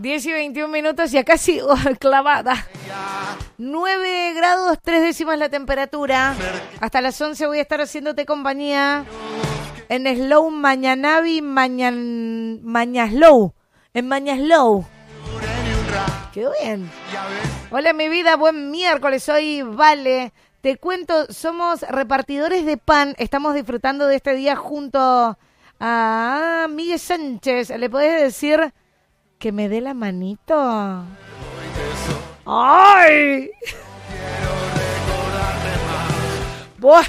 10 y 21 minutos y acá sigo clavada. 9 grados, 3 décimas la temperatura. Hasta las 11 voy a estar haciéndote compañía en Slow Mañanavi Mañaslow. En Mañaslow. Quedó bien. Hola mi vida, buen miércoles, soy Vale. Te cuento, somos repartidores de pan. Estamos disfrutando de este día junto a Miguel Sánchez. ¿Le podés decir que me dé la manito? ¡Ay! Buah.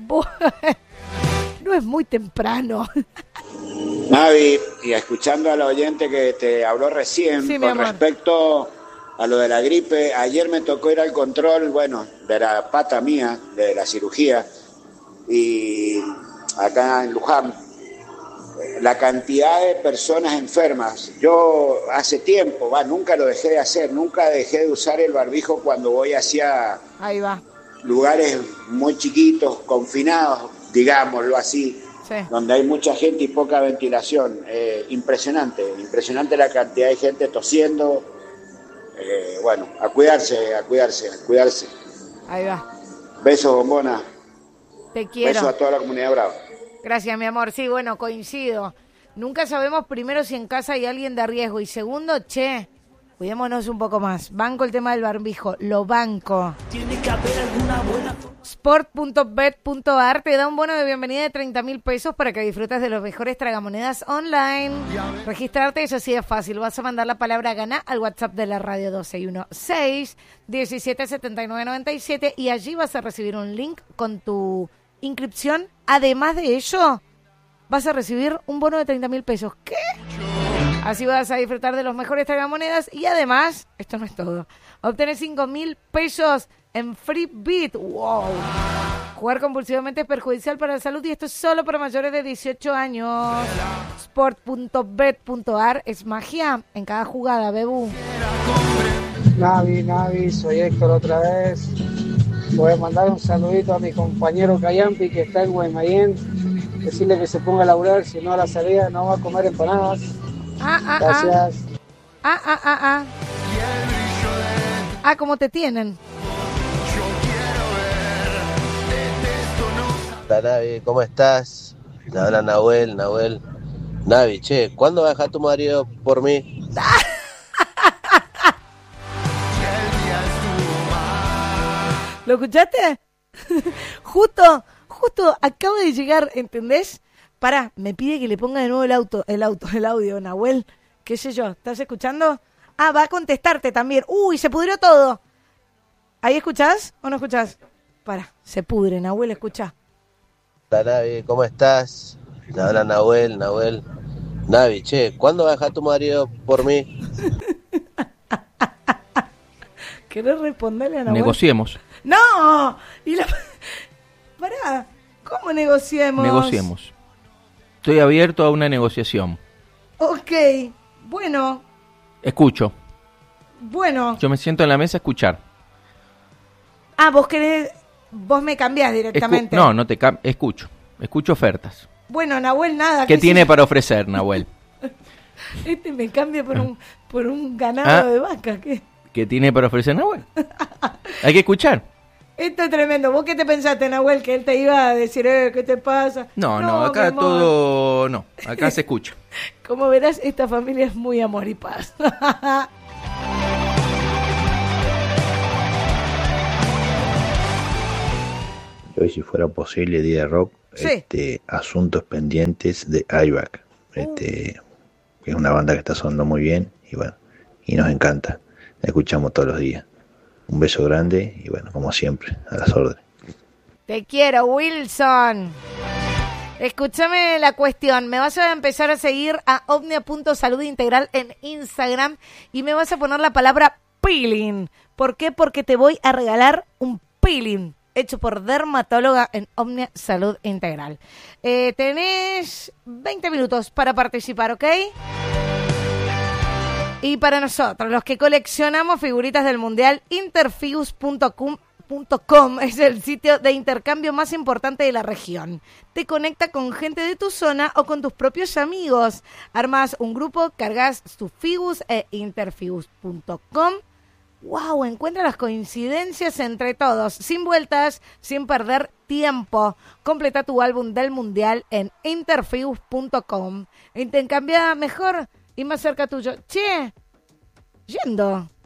No es muy temprano. Navi, y escuchando a la oyente que te habló recién, sí, con respecto a lo de la gripe, ayer me tocó ir al control, bueno, de la pata mía, de la cirugía, y acá en Luján, la cantidad de personas enfermas, yo hace tiempo, nunca lo dejé de hacer, nunca dejé de usar el barbijo cuando voy hacia Ahí va. Lugares muy chiquitos, confinados, digámoslo así, sí, donde hay mucha gente y poca ventilación. Impresionante la cantidad de gente tosiendo. Bueno, a cuidarse. Ahí va. Besos, bombona. Te quiero. Besos a toda la comunidad brava. Gracias, mi amor. Sí, bueno, coincido. Nunca sabemos, primero, si en casa hay alguien de riesgo. Y segundo, cuidémonos un poco más. Banco el tema del barbijo. Lo banco. Tiene que haber alguna buena... Sport.bet.ar te da un bono de bienvenida de 30.000 pesos para que disfrutes de los mejores tragamonedas online. Registrarte, eso sí es fácil. Vas a mandar la palabra gana al WhatsApp de la radio 1216-177997 y allí vas a recibir un link con tu inscripción. Además de ello, vas a recibir un bono de 30.000 pesos. ¿Qué? Así vas a disfrutar de los mejores tragamonedas y además, esto no es todo, obtener 5.000 pesos en Free Beat. ¡Wow! Jugar compulsivamente es perjudicial para la salud y esto es solo para mayores de 18 años. Sport.bet.ar es magia en cada jugada, Bebu. Navi, soy Héctor otra vez. Voy a mandar un saludito a mi compañero Cayampi que está en Guaymallén. Decirle que se ponga a laburar, si no a la salida no va a comer empanadas. Gracias. ¿Cómo te tienen? Hola Navi, ¿cómo estás? Te habla Nahuel. Navi, ¿cuándo va a dejar tu marido por mí? ¿Lo escuchaste? Justo acaba de llegar, ¿entendés? Pará, me pide que le ponga de nuevo el audio, Nahuel. ¿Qué sé yo? ¿Estás escuchando? Va a contestarte también. ¡Uy, se pudrió todo! ¿Ahí escuchás o no escuchás? Pará, se pudre, Nahuel, escuchá. Hola Navi, ¿cómo estás? Te habla Nahuel. Navi, ¿cuándo va a dejar tu marido por mí? ¿Querés responderle a Nahuel? Negociemos. ¡No! Pará, ¿cómo negociemos? Negociemos. Estoy abierto a una negociación. Ok, bueno. Escucho. Bueno. Yo me siento en la mesa a escuchar. Vos me cambiás directamente. No te cambio. Escucho ofertas. Bueno, Nahuel, nada. ¿Qué tiene para ofrecer, Nahuel? Me cambia por un ganado de vaca. ¿Qué tiene para ofrecer, Nahuel? Hay que escuchar. Esto es tremendo. ¿Vos qué te pensaste, Nahuel? Que él te iba a decir, ¿qué te pasa? No, acá todo... No, acá se escucha. Como verás, esta familia es muy amor y paz. Hoy, si fuera posible, día de rock, sí. Asuntos pendientes de Airbag. Que es una banda que está sonando muy bien y nos encanta. La escuchamos todos los días. Un beso grande y como siempre, a las órdenes. Te quiero, Wilson. Escúchame la cuestión. Me vas a empezar a seguir a omnia.saludintegral en Instagram y me vas a poner la palabra peeling. ¿Por qué? Porque te voy a regalar un peeling hecho por dermatóloga en Omnia Salud Integral. Tenés 20 minutos para participar, ¿ok? Y para nosotros, los que coleccionamos figuritas del Mundial, interfigures.com Interfibus.com es el sitio de intercambio más importante de la región. Te conecta con gente de tu zona o con tus propios amigos. Armas un grupo, cargas tu Fibus Interfibus.com. ¡Wow! Encuentra las coincidencias entre todos, sin vueltas, sin perder tiempo. Completa tu álbum del mundial en Interfibus.com. Intercambia mejor y más cerca tuyo. Che, yendo